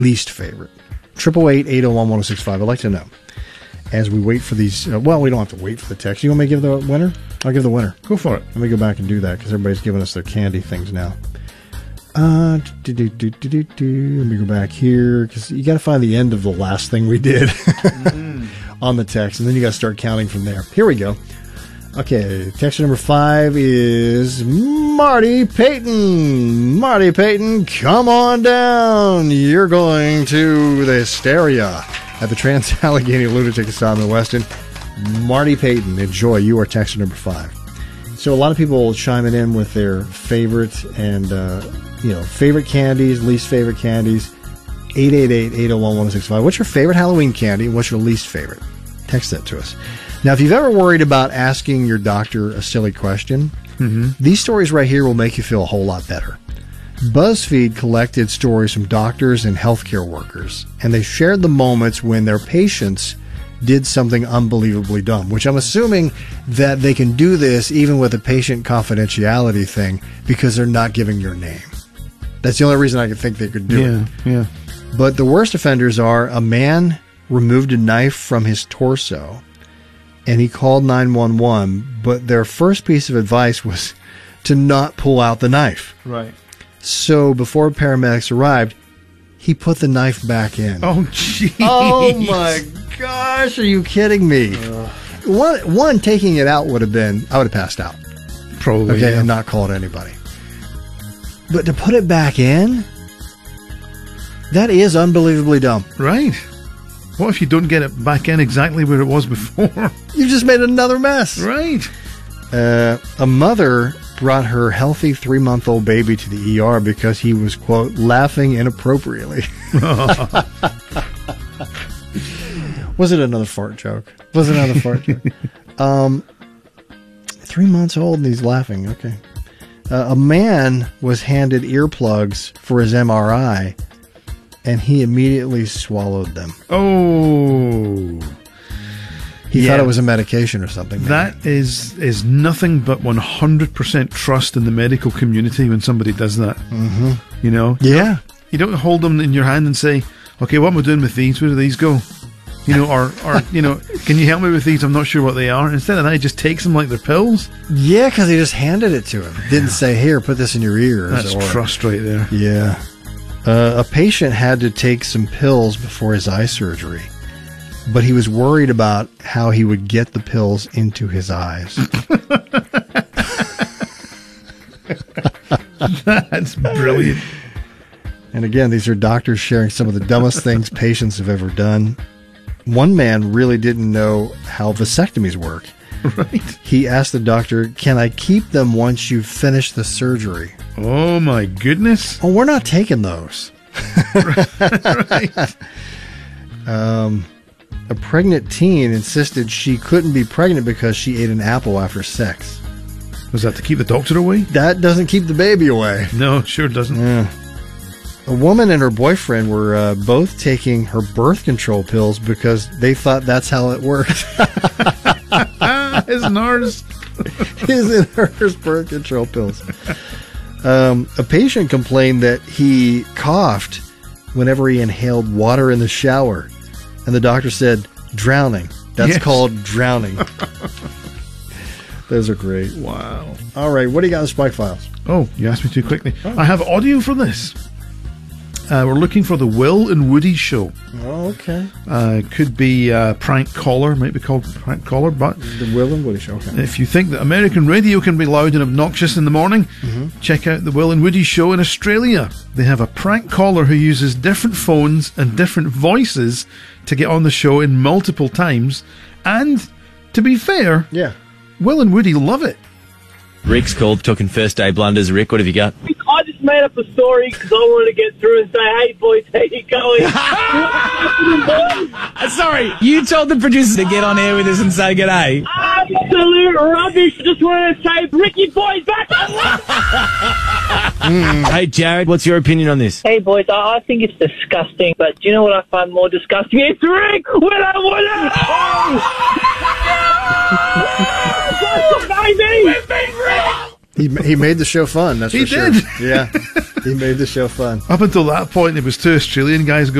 least favorite. 888-801-1065. I'd like to know. As we wait for these, well, we don't have to wait for the text. You want me to give the winner? I'll give the winner. Go for it. Let me go back and do that because everybody's giving us their candy things now. Let me go back here because you got to find the end of the last thing we did on the text, and then you got to start counting from there. Here we go. Okay, text number 5 is Marty Payton. Marty Payton, come on down. You're going to the Hysteria at the Trans-Allegheny Lunatic Asylum in Weston. Marty Payton, enjoy. You are texter number 5. So a lot of people chiming in with their favorite and, favorite candies, least favorite candies. 888-801-1065. What's your favorite Halloween candy? What's your least favorite? Text that to us. Now, if you've ever worried about asking your doctor a silly question, these stories right here will make you feel a whole lot better. BuzzFeed collected stories from doctors and healthcare workers, and they shared the moments when their patients did something unbelievably dumb, which I'm assuming that they can do this even with a patient confidentiality thing because they're not giving your name. That's the only reason I could think they could do it. Yeah. But the worst offenders are a man removed a knife from his torso and he called 911, but their first piece of advice was to not pull out the knife. Right. So before paramedics arrived, he put the knife back in. Oh, jeez. Oh, my gosh. Are you kidding me? One, taking it out would have been, I would have passed out. Probably, okay, and not called anybody. But to put it back in, that is unbelievably dumb. Right. What if you don't get it back in exactly where it was before? You just made another mess. Right. A mother brought her healthy 3-month-old baby to the ER because he was, quote, laughing inappropriately. Was it another fart joke? 3 months old and he's laughing. Okay. A man was handed earplugs for his MRI and he immediately swallowed them. Oh. He thought it was a medication or something. Maybe. That is nothing but 100% trust in the medical community when somebody does that. Mm-hmm. You know? Yeah. You don't hold them in your hand and say, okay, what am I doing with these? Where do these go? You know, or you know, can you help me with these? I'm not sure what they are. Instead of that, he just takes them like they're pills. Yeah, because he just handed it to him. Didn't say, here, put this in your ears. That's trust right there. Yeah. A patient had to take some pills before his eye surgery, but he was worried about how he would get the pills into his eyes. That's brilliant. And again, these are doctors sharing some of the dumbest things patients have ever done. One man really didn't know how vasectomies work. Right. He asked the doctor, can I keep them once you've finished the surgery? Oh, my goodness. Oh, we're not taking those. Right. A pregnant teen insisted she couldn't be pregnant because she ate an apple after sex. Was that to keep the doctor away? That doesn't keep the baby away. No, it sure doesn't. Yeah. A woman and her boyfriend were both taking her birth control pills because they thought that's how it worked. His and hers. His and hers birth control pills. A patient complained that he coughed whenever he inhaled water in the shower. And the doctor said, drowning. That's called drowning. Those are great. Wow. All right, what do you got in the Spike Files? Oh, you asked me too quickly. Oh. I have audio for this. We're looking for the Will and Woody Show. Oh, okay. Could be Prank Caller, might be called Prank Caller, but the Will and Woody Show. Okay. If you think that American radio can be loud and obnoxious in the morning, check out the Will and Woody Show in Australia. They have a prank caller who uses different phones and different voices to get on the show in multiple times. And to be fair, Will and Woody love it. Rick's called, talking first day blunders. Rick, what have you got? I just made up a story because I wanted to get through and say, hey, boys, how you going? Sorry, you told the producers to get on air with us and say g'day. Absolute rubbish. Just wanted to say, Ricky boys, back up. Hey, Jared, what's your opinion on this? Hey, boys, I think it's disgusting, but do you know what I find more disgusting? It's Rick when I want to... Baby! He made the show fun. That's He for sure. did. Yeah, he made the show fun. Up until that point, it was two Australian guys going,